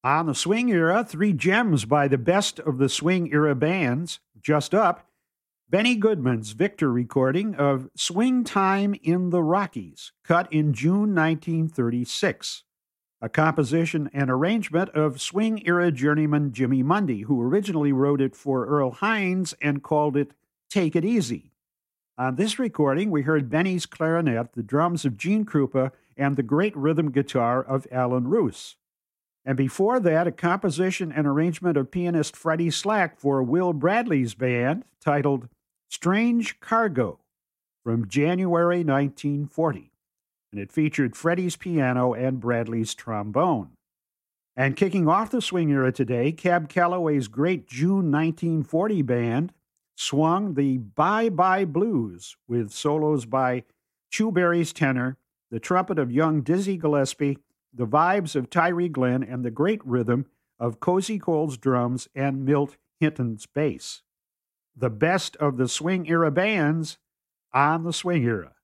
On the swing era, three gems by the best of the swing era bands. Just up, Benny Goodman's Victor recording of Swing Time in the Rockies, cut in June 1936. A composition and arrangement of swing era journeyman Jimmy Mundy, who originally wrote it for Earl Hines and called it Take It Easy. On this recording, we heard Benny's clarinet, the drums of Gene Krupa, and the great rhythm guitar of Alan Roos. And before that, a composition and arrangement of pianist Freddie Slack for Will Bradley's band titled Strange Cargo from January 1940. And it featured Freddie's piano and Bradley's trombone. And kicking off the swing era today, Cab Calloway's great June 1940 band swung the Bye Bye Blues with solos by Chu Berry's tenor, the trumpet of young Dizzy Gillespie, the vibes of Tyree Glenn, and the great rhythm of Cozy Cole's drums and Milt Hinton's bass. The best of the swing era bands on the swing era.